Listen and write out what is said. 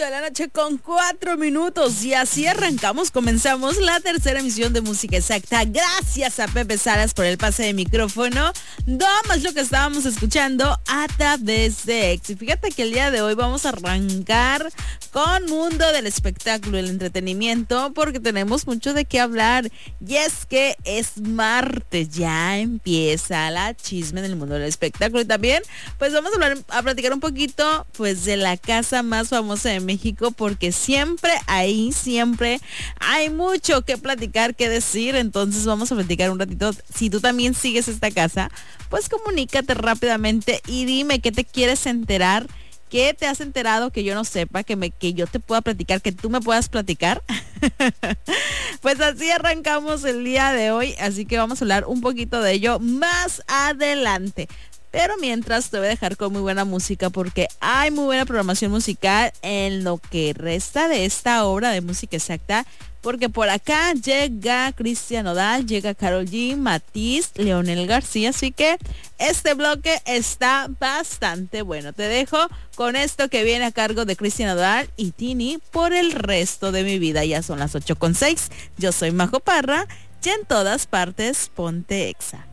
de la noche con 4 minutos y así comenzamos la tercera emisión de Música Exacta. Gracias a Pepe Salas por el pase de micrófono. Más lo que estábamos escuchando a través de X. Y fíjate que el día de hoy vamos a arrancar con mundo del espectáculo, el entretenimiento, porque tenemos mucho de qué hablar. Y es que es martes, ya empieza la chisme en el mundo del espectáculo. Y también, pues vamos a platicar un poquito, pues, de la casa más famosa de México, porque siempre hay mucho que platicar, que decir. Entonces vamos a platicar un ratito. Si tú también sigues esta casa, pues comunícate rápidamente y dime qué te quieres enterar, qué te has enterado que yo no sepa, que yo te pueda platicar, que tú me puedas platicar. Pues así arrancamos el día de hoy, así que vamos a hablar un poquito de ello más adelante. Pero mientras te voy a dejar con muy buena música, porque hay muy buena programación musical en lo que resta de esta hora de Música Exacta, porque por acá llega Cristian Nodal, llega Karol G, Matiz, Leonel García, así que este bloque está bastante bueno. Te dejo con esto que viene a cargo de Cristian Nodal y Tini por el resto de mi vida. Ya son las 8:06. Yo soy Majo Parra y en todas partes ponte Exa.